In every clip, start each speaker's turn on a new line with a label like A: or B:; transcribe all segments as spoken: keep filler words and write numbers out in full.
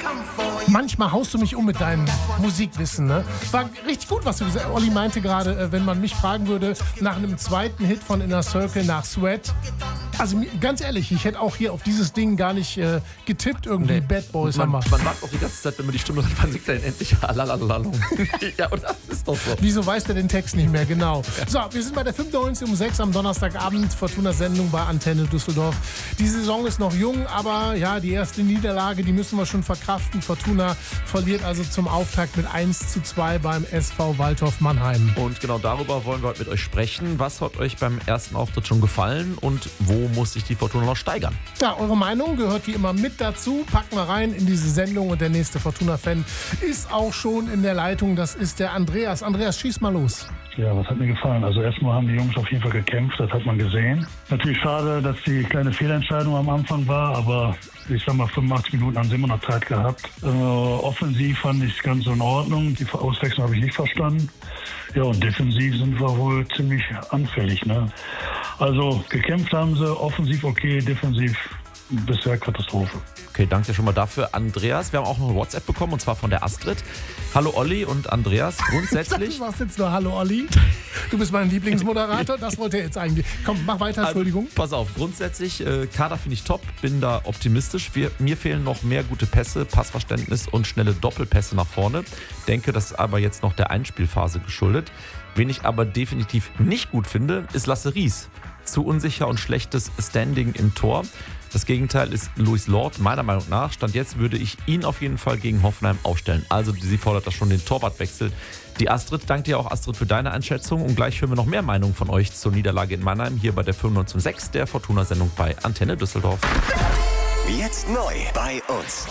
A: Manchmal haust du mich um mit deinem Musikwissen, ne? War richtig gut, was du gesagt hast. Olli meinte gerade, äh, wenn man mich fragen würde, nach einem zweiten Hit von Inner Circle, nach Sweat. Also ganz ehrlich, ich hätte auch hier auf dieses Ding gar nicht äh, getippt, irgendwie. Nee. Bad Boys
B: man,
A: haben wir.
B: Man wartet auch die ganze Zeit, wenn man die Stimme hört, wann singt er denn endlich Alalalala. Ja, und das ist doch so.
A: Wieso weiß der den Text nicht mehr? Genau. So, wir sind bei der fünfundneunzig um sechs am Donnerstagabend. Fortuna-Sendung bei Antenne Düsseldorf. Die Saison ist noch jung, aber ja, die erste Niederlage, die müssen wir schon verkraften. Fortuna verliert also zum Auftakt mit eins zu zwei beim S V Waldhof Mannheim.
B: Und genau darüber wollen wir heute mit euch sprechen. Was hat euch beim ersten Auftritt schon gefallen und wo muss sich die Fortuna noch steigern?
A: Ja, eure Meinung gehört wie immer mit dazu. Packen wir rein in diese Sendung und der nächste Fortuna-Fan ist auch schon in der Leitung. Das ist der Andreas. Andreas, schieß mal los.
C: Ja, was hat mir gefallen? Also erstmal haben die Jungs auf jeden Fall gekämpft, das hat man gesehen. Natürlich schade, dass die kleine Fehlentscheidung am Anfang war, aber ich sag mal, fünfundachtzig Minuten haben sie immer noch Zeit gehabt. Äh, offensiv fand ich es ganz in Ordnung, die Auswechslung habe ich nicht verstanden. Ja, und defensiv sind wir wohl ziemlich anfällig, ne? Also gekämpft haben sie, offensiv okay, defensiv bisher Katastrophe.
B: Okay, danke schon mal dafür, Andreas. Wir haben auch noch eine WhatsApp bekommen, und zwar von der Astrid. Hallo Olli und Andreas, grundsätzlich...
A: Du machst jetzt nur Hallo Olli. Du bist mein Lieblingsmoderator, das wollte er jetzt eigentlich. Komm, mach weiter, Entschuldigung.
B: Also, pass auf, grundsätzlich, äh, Kader finde ich top, bin da optimistisch. Wir, mir fehlen noch mehr gute Pässe, Passverständnis und schnelle Doppelpässe nach vorne. Denke, das ist aber jetzt noch der Einspielphase geschuldet. Wen ich aber definitiv nicht gut finde, ist Lasse Ries. Zu unsicher und schlechtes Standing im Tor. Das Gegenteil ist Luis Lord, meiner Meinung nach. Stand jetzt würde ich ihn auf jeden Fall gegen Hoffenheim aufstellen. Also sie fordert da schon den Torwartwechsel. Die Astrid, danke dir auch, Astrid, für deine Einschätzung. Und gleich hören wir noch mehr Meinungen von euch zur Niederlage in Mannheim hier bei der fünfundneunzig Komma sechs der Fortuna-Sendung bei Antenne Düsseldorf.
D: Jetzt neu bei uns.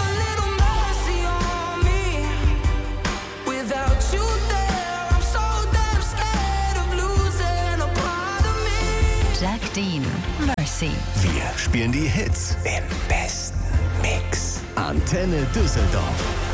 E: Jack Dean, Mercy.
D: Wir spielen die Hits im besten Mix. Antenne Düsseldorf.